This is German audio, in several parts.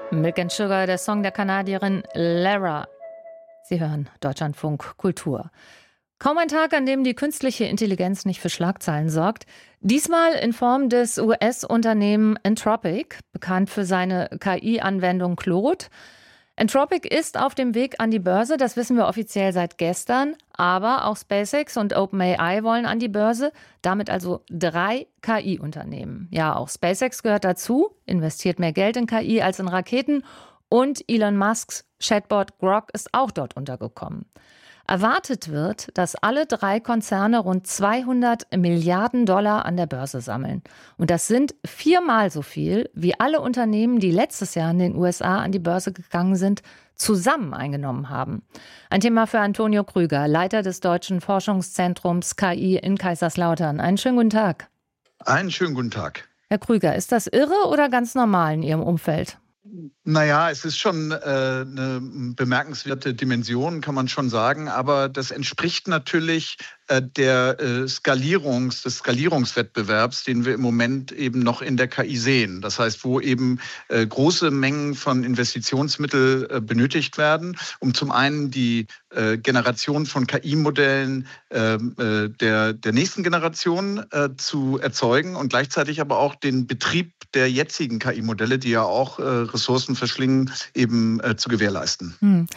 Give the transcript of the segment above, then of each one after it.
Milk and Sugar, der Song der Kanadierin Lara. Sie hören Deutschlandfunk Kultur. Kaum ein Tag, an dem die künstliche Intelligenz nicht für Schlagzeilen sorgt. Diesmal in Form des US-Unternehmens Anthropic, bekannt für seine KI-Anwendung Claude. Anthropic ist auf dem Weg an die Börse, das wissen wir offiziell seit gestern. Aber auch SpaceX und OpenAI wollen an die Börse, damit also 3 KI-Unternehmen. Ja, auch SpaceX gehört dazu, investiert mehr Geld in KI als in Raketen. Und Elon Musks Chatbot Grok ist auch dort untergekommen. Erwartet wird, dass alle 3 Konzerne rund 200 Milliarden Dollar an der Börse sammeln. Und das sind 4-mal so viel, wie alle Unternehmen, die letztes Jahr in den USA an die Börse gegangen sind, zusammen eingenommen haben. Ein Thema für Antonio Krüger, Leiter des Deutschen Forschungszentrums KI in Kaiserslautern. Einen schönen guten Tag. Einen schönen guten Tag. Herr Krüger, ist das irre oder ganz normal in Ihrem Umfeld? Naja, es ist schon eine bemerkenswerte Dimension, kann man schon sagen. Aber das entspricht natürlich des Skalierungswettbewerbs, den wir im Moment eben noch in der KI sehen. Das heißt, wo eben große Mengen von Investitionsmitteln benötigt werden, um zum einen die Generation von KI-Modellen der nächsten Generation zu erzeugen und gleichzeitig aber auch den Betrieb der jetzigen KI-Modelle, die ja auch Ressourcen verschlingen, eben zu gewährleisten.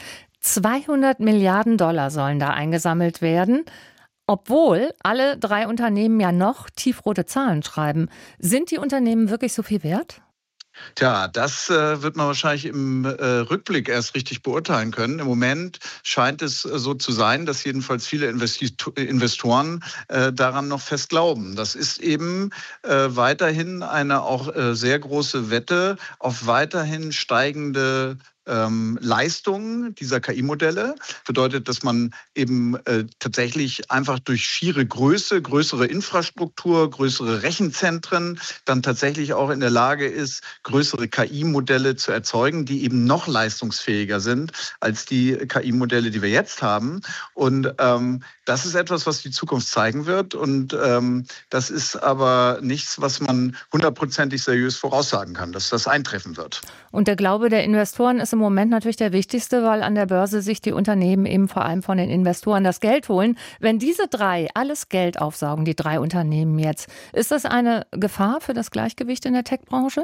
200 Milliarden Dollar sollen da eingesammelt werden. Obwohl alle 3 Unternehmen ja noch tiefrote Zahlen schreiben. Sind die Unternehmen wirklich so viel wert? Tja, das wird man wahrscheinlich im Rückblick erst richtig beurteilen können. Im Moment scheint es so zu sein, dass jedenfalls viele Investoren daran noch fest glauben. Das ist eben weiterhin eine auch sehr große Wette auf weiterhin steigende Leistungen dieser KI-Modelle. Bedeutet, dass man eben tatsächlich einfach durch schiere Größe, größere Infrastruktur, größere Rechenzentren dann tatsächlich auch in der Lage ist, größere KI-Modelle zu erzeugen, die eben noch leistungsfähiger sind als die KI-Modelle, die wir jetzt haben. Und das ist etwas, was die Zukunft zeigen wird. Und das ist aber nichts, was man 100%ig seriös voraussagen kann, dass das eintreffen wird. Und der Glaube der Investoren ist im Moment natürlich der wichtigste, weil an der Börse sich die Unternehmen eben vor allem von den Investoren das Geld holen. Wenn diese 3 alles Geld aufsaugen, die 3 Unternehmen jetzt, ist das eine Gefahr für das Gleichgewicht in der Tech-Branche?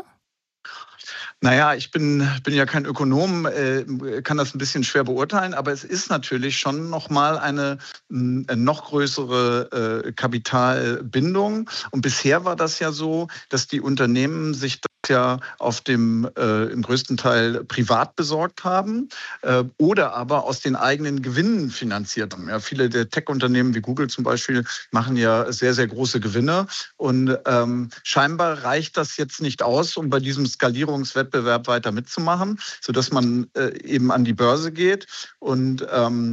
Naja, ich bin ja kein Ökonom, kann das ein bisschen schwer beurteilen, aber es ist natürlich schon nochmal eine noch größere Kapitalbindung. Und bisher war das ja so, dass die Unternehmen sich das ja im größten Teil privat besorgt haben oder aber aus den eigenen Gewinnen finanziert haben. Ja, viele der Tech-Unternehmen wie Google zum Beispiel machen ja sehr, sehr große Gewinne. Und scheinbar reicht das jetzt nicht aus, um bei diesem Skalierungswettbewerb weiter mitzumachen, sodass man eben an die Börse geht. Und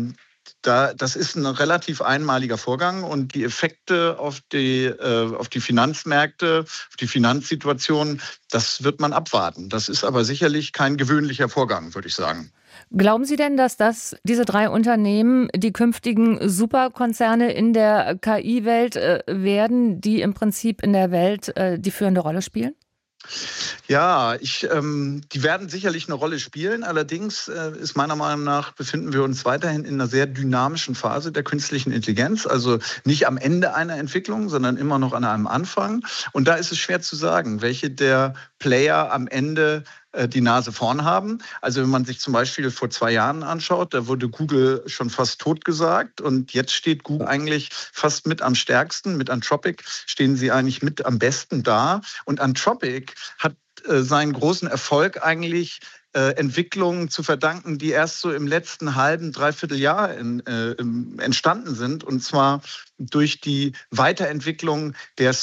das ist ein relativ einmaliger Vorgang und die Effekte auf die Finanzmärkte, auf die Finanzsituation, das wird man abwarten. Das ist aber sicherlich kein gewöhnlicher Vorgang, würde ich sagen. Glauben Sie denn, dass diese 3 Unternehmen die künftigen Superkonzerne in der KI-Welt werden, die im Prinzip in der Welt die führende Rolle spielen? Ja, die werden sicherlich eine Rolle spielen. Allerdings ist meiner Meinung nach, befinden wir uns weiterhin in einer sehr dynamischen Phase der künstlichen Intelligenz. Also nicht am Ende einer Entwicklung, sondern immer noch an einem Anfang. Und da ist es schwer zu sagen, welche der Player am Ende die Nase vorn haben. Also wenn man sich zum Beispiel vor 2 Jahren anschaut, da wurde Google schon fast totgesagt und jetzt steht Google eigentlich fast mit am stärksten. Mit Anthropic stehen sie eigentlich mit am besten da. Und Anthropic hat seinen großen Erfolg eigentlich Entwicklungen zu verdanken, die erst so im letzten halben, dreiviertel Jahr entstanden sind. Und zwar durch die Weiterentwicklung der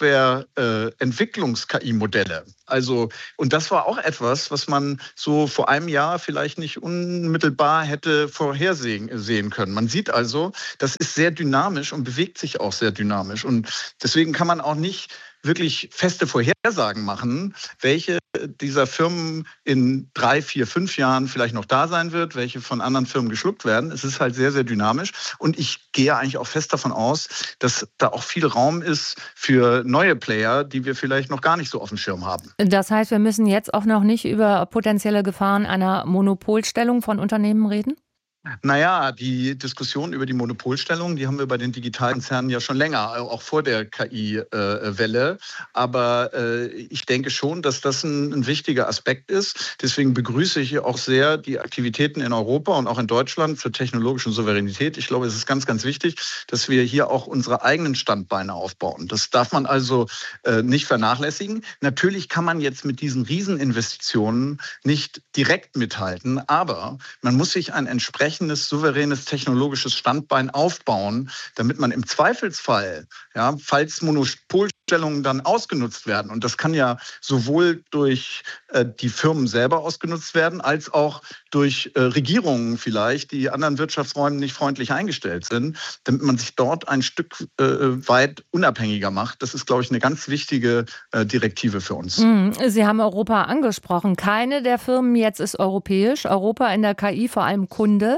Software-Entwicklungs-KI-Modelle. Und das war auch etwas, was man so vor einem Jahr vielleicht nicht unmittelbar hätte vorhersehen können. Man sieht also, das ist sehr dynamisch und bewegt sich auch sehr dynamisch. Und deswegen kann man auch nicht wirklich feste Vorhersagen machen, welche dieser Firmen in 3, 4, 5 Jahren vielleicht noch da sein wird, welche von anderen Firmen geschluckt werden. Es ist halt sehr, sehr dynamisch. Und ich gehe eigentlich auch fest davon aus, dass da auch viel Raum ist für neue Player, die wir vielleicht noch gar nicht so auf dem Schirm haben. Das heißt, wir müssen jetzt auch noch nicht über potenzielle Gefahren einer Monopolstellung von Unternehmen reden? Naja, die Diskussion über die Monopolstellung, die haben wir bei den Digitalkonzernen ja schon länger, auch vor der KI-Welle. Aber ich denke schon, dass das ein wichtiger Aspekt ist. Deswegen begrüße ich auch sehr die Aktivitäten in Europa und auch in Deutschland zur technologischen Souveränität. Ich glaube, es ist ganz, ganz wichtig, dass wir hier auch unsere eigenen Standbeine aufbauen. Das darf man also nicht vernachlässigen. Natürlich kann man jetzt mit diesen Rieseninvestitionen nicht direkt mithalten, aber man muss sich ein entsprechendes souveränes technologisches Standbein aufbauen, damit man im Zweifelsfall, ja, falls Monopolstellungen dann ausgenutzt werden, und das kann ja sowohl durch die Firmen selber ausgenutzt werden, als auch durch Regierungen vielleicht, die anderen Wirtschaftsräumen nicht freundlich eingestellt sind, damit man sich dort ein Stück weit unabhängiger macht. Das ist, glaube ich, eine ganz wichtige Direktive für uns. Sie haben Europa angesprochen. Keine der Firmen jetzt ist europäisch. Europa in der KI, vor allem Kunde.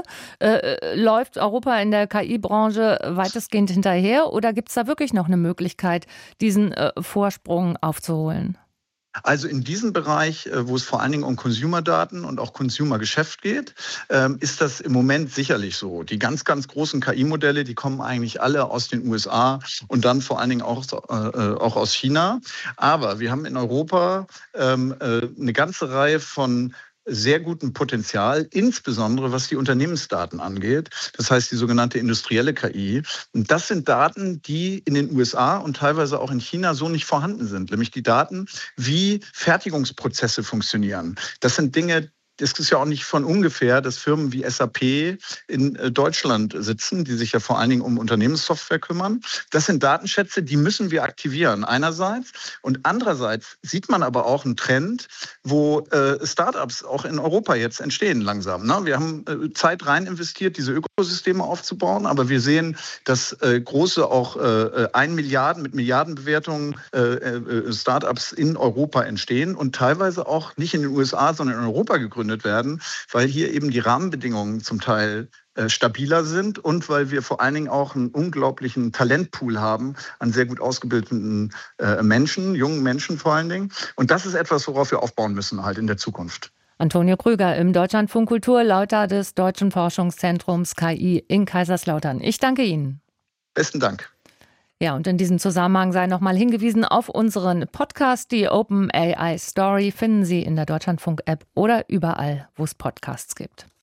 Läuft Europa in der KI-Branche weitestgehend hinterher oder gibt es da wirklich noch eine Möglichkeit, diesen Vorsprung aufzuholen? Also in diesem Bereich, wo es vor allen Dingen um Consumer-Daten und auch Consumer-Geschäft geht, ist das im Moment sicherlich so. Die ganz, ganz großen KI-Modelle, die kommen eigentlich alle aus den USA und dann vor allen Dingen auch aus China. Aber wir haben in Europa eine ganze Reihe von sehr gutem Potenzial, insbesondere was die Unternehmensdaten angeht. Das heißt, die sogenannte industrielle KI. Und das sind Daten, die in den USA und teilweise auch in China so nicht vorhanden sind. Nämlich die Daten, wie Fertigungsprozesse funktionieren. Das sind Dinge, das ist ja auch nicht von ungefähr, dass Firmen wie SAP in Deutschland sitzen, die sich ja vor allen Dingen um Unternehmenssoftware kümmern. Das sind Datenschätze, die müssen wir aktivieren einerseits. Und andererseits sieht man aber auch einen Trend, wo Startups auch in Europa jetzt entstehen langsam. Ne? Wir haben Zeit rein investiert, diese Ökosysteme aufzubauen. Aber wir sehen, dass große auch 1 Milliarden mit Milliardenbewertungen Startups in Europa entstehen und teilweise auch nicht in den USA, sondern in Europa gegründet werden, weil hier eben die Rahmenbedingungen zum Teil stabiler sind und weil wir vor allen Dingen auch einen unglaublichen Talentpool haben an sehr gut ausgebildeten Menschen, jungen Menschen vor allen Dingen. Und das ist etwas, worauf wir aufbauen müssen halt in der Zukunft. Antonio Krüger im Deutschlandfunk Kultur, Leiter des Deutschen Forschungszentrums KI in Kaiserslautern. Ich danke Ihnen. Besten Dank. Ja, und in diesem Zusammenhang sei nochmal hingewiesen auf unseren Podcast. Die OpenAI Story finden Sie in der Deutschlandfunk-App oder überall, wo es Podcasts gibt.